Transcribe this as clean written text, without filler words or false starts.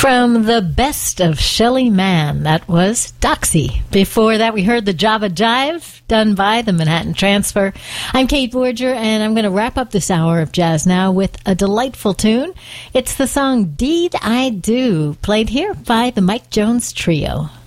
From the best of Shelly Manne, that was Doxy. Before that, we heard the Java Jive, done by the Manhattan Transfer. I'm Kate Borger, and I'm going to wrap up this hour of Jazz Now with a delightful tune. It's the song Deed I Do, played here by the Mike Jones Trio.